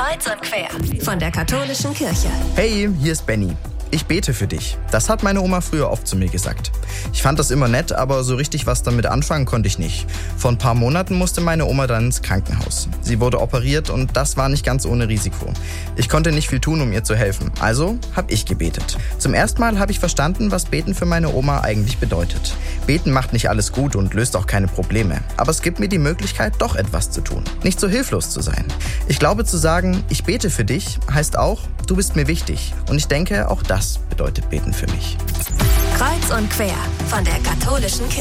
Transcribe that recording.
Kreuz und quer von der Katholischen Kirche. Hey, hier ist Benny. Ich bete für dich. Das hat meine Oma früher oft zu mir gesagt. Ich fand das immer nett, aber so richtig was damit anfangen konnte ich nicht. Vor ein paar Monaten musste meine Oma dann ins Krankenhaus. Sie wurde operiert und das war nicht ganz ohne Risiko. Ich konnte nicht viel tun, um ihr zu helfen. Also habe ich gebetet. Zum ersten Mal habe ich verstanden, was Beten für meine Oma eigentlich bedeutet. Beten macht nicht alles gut und löst auch keine Probleme. Aber es gibt mir die Möglichkeit, doch etwas zu tun. Nicht so hilflos zu sein. Ich glaube, zu sagen, ich bete für dich, heißt auch, du bist mir wichtig. Und ich denke, auch das bedeutet Beten für mich. Kreuz und quer von der Katholischen Kirche.